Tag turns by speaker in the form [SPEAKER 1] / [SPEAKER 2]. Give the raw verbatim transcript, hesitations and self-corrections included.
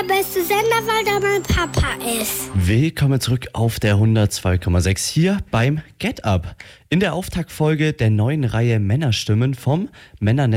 [SPEAKER 1] beste Sender, weil da mein Papa ist.
[SPEAKER 2] Willkommen zurück auf der hundertzwei Komma sechs hier beim Get Up. In der Auftaktfolge der neuen Reihe Männerstimmen vom Männernetz